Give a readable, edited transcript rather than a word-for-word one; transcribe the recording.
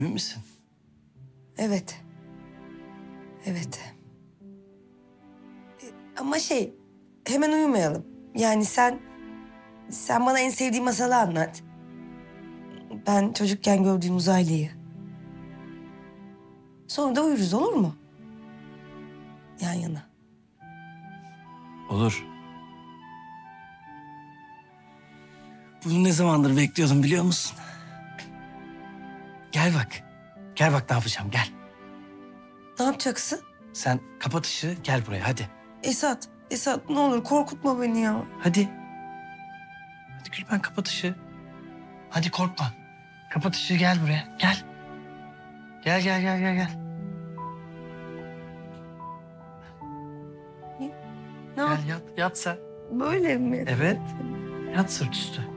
Emin misin? Evet. Evet. Ama hemen uyumayalım. Yani sen bana en sevdiğin masalı anlat. Ben çocukken gördüğüm uzaylıyı. Sonra da uyuruz, olur mu? Yan yana. Olur. Bunu ne zamandır bekliyordum biliyor musun? Gel bak. Gel bak ne yapacağım gel. Ne yapacaksın? Sen kapat ışığı gel buraya hadi. Esat ne olur korkutma beni ya. Hadi. Hadi Gülben kapat ışığı. Hadi korkma. Kapat ışığı gel buraya gel. Gel. Ne yap? Gel yat sen. Böyle mi? Evet. Yat sırt üstü.